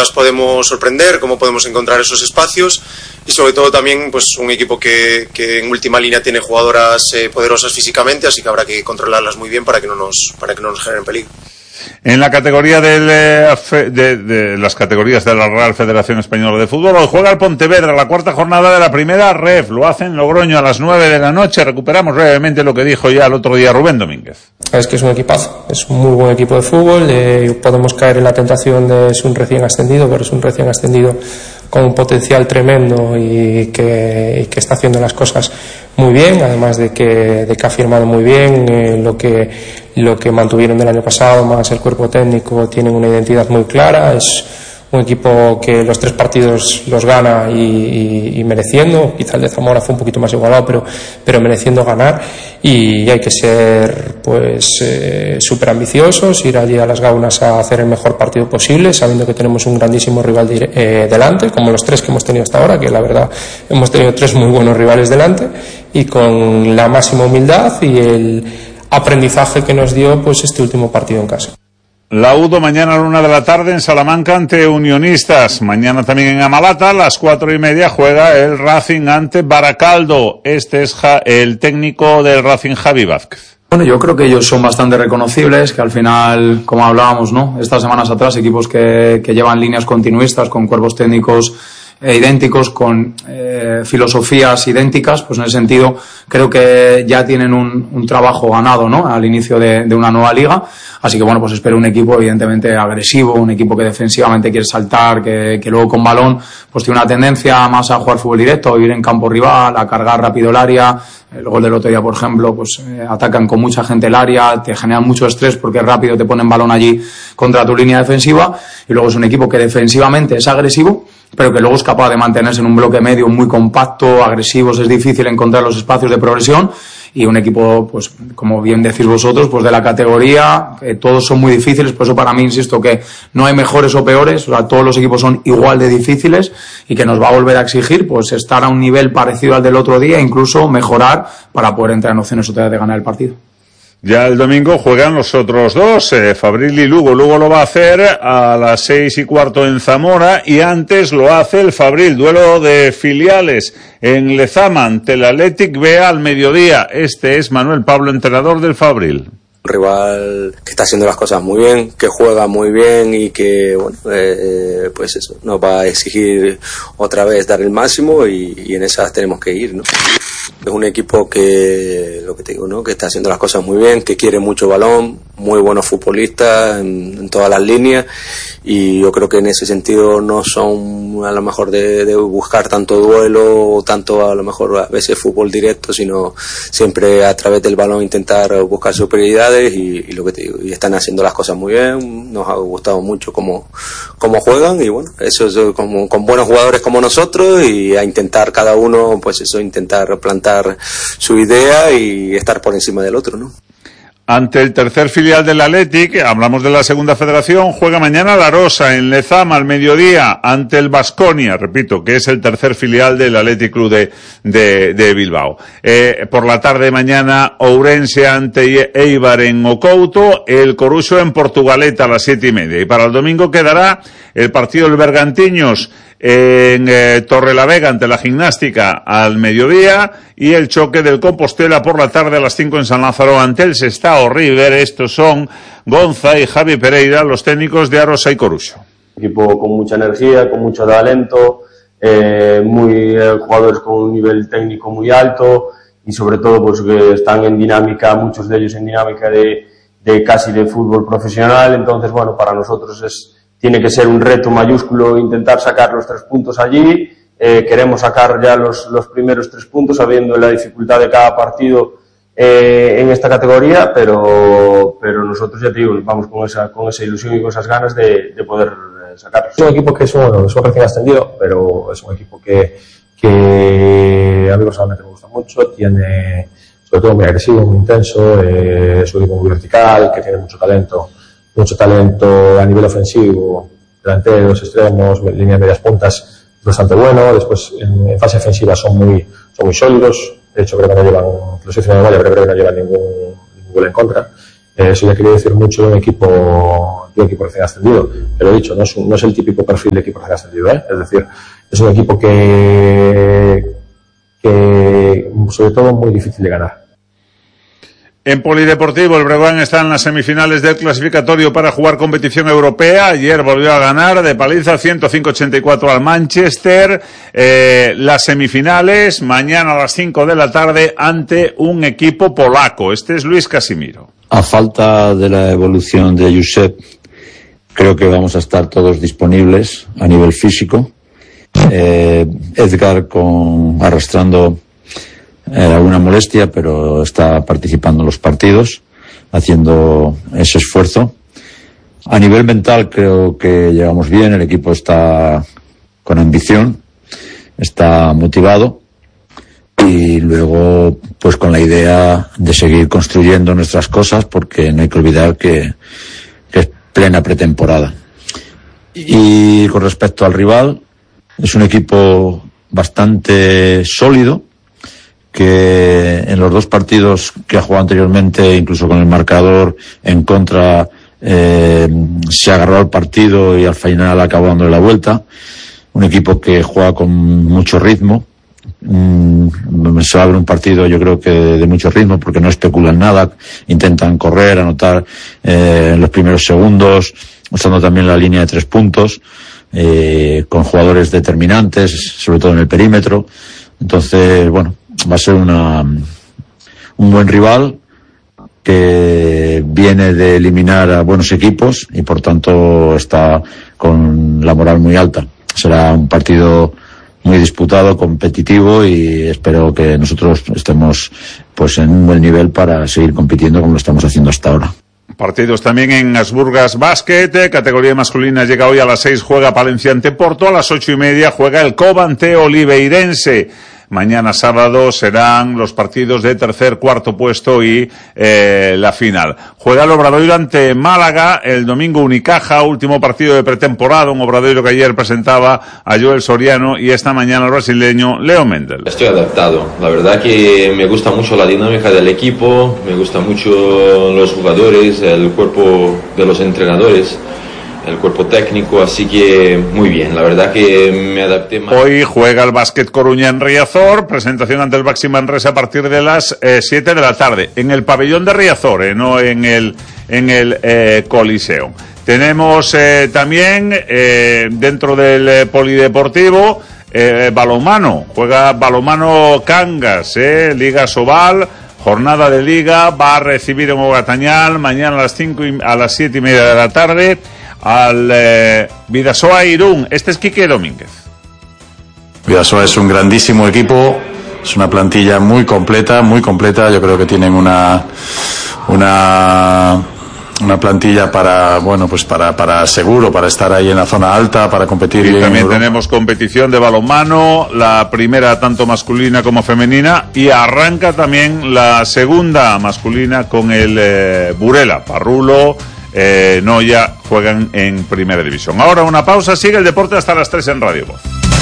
las podemos sorprender, cómo podemos encontrar esos espacios y sobre todo también pues un equipo que en última línea tiene jugadoras poderosas físicamente, así que habrá que controlarlas muy bien para que no nos generen peligro. En la categoría de las categorías de la Real Federación Española de Fútbol, hoy juega el Pontevedra, la cuarta jornada de la primera ref, lo hace en Logroño a las 9 de la noche. Recuperamos brevemente lo que dijo ya el otro día Rubén Domínguez. Es que es un equipazo, es un muy buen equipo de fútbol, podemos caer en la tentación de es un recién ascendido, pero es un recién ascendido con un potencial tremendo y que está haciendo las cosas muy bien, además de que ha firmado muy bien lo que mantuvieron del año pasado, más el cuerpo técnico, tienen una identidad muy clara. Es un equipo que los 3 partidos los gana y mereciendo. Quizá el de Zamora fue un poquito más igualado, pero mereciendo ganar, y hay que ser pues súper ambiciosos, ir allí a las Gaunas a hacer el mejor partido posible, sabiendo que tenemos un grandísimo rival delante, como los 3 que hemos tenido hasta ahora, que la verdad hemos tenido 3 muy buenos rivales delante, y con la máxima humildad y el aprendizaje que nos dio pues este último partido en casa. Laudo mañana a la 1 de la tarde en Salamanca ante Unionistas. Mañana también en Amalata a las 4:30 juega el Racing ante Baracaldo. Este es el técnico del Racing, Javi Vázquez. Bueno, yo creo que ellos son bastante reconocibles, que al final, como hablábamos, ¿no?, estas semanas atrás, equipos que llevan líneas continuistas con cuerpos técnicos idénticos, con filosofías idénticas, pues en ese sentido creo que ya tienen un trabajo ganado, ¿no?, al inicio de una nueva liga. Así que bueno, pues espero un equipo evidentemente agresivo, un equipo que defensivamente quiere saltar, que luego con balón pues tiene una tendencia más a jugar fútbol directo, a ir en campo rival, a cargar rápido el área. El gol del otro día, por ejemplo, pues atacan con mucha gente el área, te generan mucho estrés porque rápido te ponen balón allí contra tu línea defensiva, y luego es un equipo que defensivamente es agresivo, pero que luego es capaz de mantenerse en un bloque medio muy compacto, agresivos, es difícil encontrar los espacios de progresión, y un equipo, pues como bien decís vosotros, pues de la categoría, que todos son muy difíciles. Por eso para mí, insisto, que no hay mejores o peores, o sea, todos los equipos son igual de difíciles, y que nos va a volver a exigir pues estar a un nivel parecido al del otro día, incluso mejorar para poder entrar en opciones otra vez de ganar el partido. Ya el domingo juegan los otros 2, Fabril y Lugo. Lugo lo va a hacer a las 6:15 en Zamora, y antes lo hace el Fabril, duelo de filiales en Lezama ante el Athletic B al mediodía. Este es Manuel Pablo, entrenador del Fabril. Un rival que está haciendo las cosas muy bien, que juega muy bien y que, bueno, pues eso, nos va a exigir otra vez dar el máximo, y en esas tenemos que ir, ¿no? Es un equipo que, lo que te digo, ¿no?, que está haciendo las cosas muy bien, que quiere mucho balón, muy buenos futbolistas en todas las líneas, y yo creo que en ese sentido no son a lo mejor de buscar tanto duelo, tanto a lo mejor a veces fútbol directo, sino siempre a través del balón intentar buscar superioridades, y lo que te digo, y están haciendo las cosas muy bien. Nos ha gustado mucho cómo juegan, y bueno, eso es con buenos jugadores como nosotros, y a intentar cada uno, pues eso, intentar plantar su idea y estar por encima del otro, ¿no? Ante el tercer filial del Athletic, hablamos de la segunda federación, juega mañana la Rosa en Lezama al mediodía ante el Baskonia, repito, que es el tercer filial del Athletic Club de Bilbao. Por la tarde mañana Ourense ante Eibar en Ocouto, el Coruxo en Portugaleta a las 7:30. Y para el domingo quedará el partido del Bergantiños en Torrelavega ante la Gimnástica al mediodía, y el choque del Compostela por la tarde a las 5 en San Lázaro ante el Sestao River. Estos son Gonza y Javi Pereira, los técnicos de Arosa y Coruxo. Equipo con mucha energía, con mucho talento, jugadores con un nivel técnico muy alto, y sobre todo pues que están en dinámica, muchos de ellos en dinámica de casi de fútbol profesional. Entonces, bueno, para nosotros tiene que ser un reto mayúsculo intentar sacar los 3 puntos allí. Queremos sacar ya los primeros 3 puntos, sabiendo la dificultad de cada partido en esta categoría, pero nosotros, ya te digo, vamos con esa ilusión y con esas ganas de poder sacarlos. Es un equipo que es un recién ascendido, pero es un equipo que a mí personalmente me gusta mucho, tiene, sobre todo, muy agresivo, muy intenso, es un equipo muy vertical, que tiene mucho talento a nivel ofensivo, delanteros, extremos, línea de medias puntas, bastante bueno. Después en fase ofensiva son muy sólidos. De hecho, creo que no llevan, los hice de memoria, pero creo que no llevan ningún gol en contra. Eso ya quiere decir mucho de un equipo un equipo recién ascendido. Pero he dicho, no es el típico perfil de equipo recién ascendido, ¿eh? Es decir, es un equipo que sobre todo muy difícil de ganar. En polideportivo, el Breogán está en las semifinales del clasificatorio para jugar competición europea. Ayer volvió a ganar de paliza 105-84 al Manchester. Las semifinales mañana a las 5 de la tarde ante un equipo polaco. Este es Luis Casimiro. A falta de la evolución de Josep, creo que vamos a estar todos disponibles a nivel físico. Edgar arrastrando alguna molestia, pero está participando en los partidos, haciendo ese esfuerzo. A nivel mental creo que llevamos bien, el equipo está con ambición, está motivado y luego pues con la idea de seguir construyendo nuestras cosas, porque no hay que olvidar que es plena pretemporada. Y con respecto al rival, es un equipo bastante sólido, que en los dos partidos que ha jugado anteriormente, incluso con el marcador en contra, se agarró al partido y al final acabó dándole la vuelta. Un equipo que juega con mucho ritmo. Se abre un partido, yo creo que de mucho ritmo, porque no especulan nada, intentan correr, anotar en los primeros segundos, usando también la línea de 3 puntos, con jugadores determinantes, sobre todo en el perímetro. Entonces, bueno, va a ser un buen rival que viene de eliminar a buenos equipos y por tanto está con la moral muy alta. Será un partido muy disputado, competitivo, y espero que nosotros estemos pues en un buen nivel para seguir compitiendo como lo estamos haciendo hasta ahora. Partidos también en Asburgas Basket, categoría masculina llega hoy a las 6, juega Palencia ante Porto, a las 8:30 juega el Coba ante Oliveirense. Mañana sábado serán los partidos de tercer, cuarto puesto y la final. Juega el Obradoiro ante Málaga, el domingo Unicaja, último partido de pretemporada, un Obradoiro que ayer presentaba a Joel Soriano y esta mañana el brasileño Leo Mendel. Estoy adaptado, la verdad que me gusta mucho la dinámica del equipo, me gusta mucho los jugadores, el cuerpo de los entrenadores, el cuerpo técnico, así que muy bien, la verdad que me adapté más. Hoy juega el Básquet Coruña en Riazor, presentación ante el Baxi Manresa a partir de las 7 de la tarde, en el pabellón de Riazor, no en el Coliseo. Tenemos también dentro del polideportivo balonmano, juega balonmano Cangas, Liga Sobal, jornada de liga, va a recibir en Ogatañal mañana a las 7:30 de la tarde al Bidasoa Irún. Este es Quique Domínguez. Bidasoa es un grandísimo equipo, es una plantilla muy completa, yo creo que tienen una plantilla para, bueno, pues para seguro, para estar ahí en la zona alta, para competir. Y también tenemos competición de balonmano, la primera tanto masculina como femenina, y arranca también la segunda masculina con el Burela, Parrulo, Noya juegan en primera división. Ahora una pausa, sigue el deporte hasta las 3 en Radio Voz.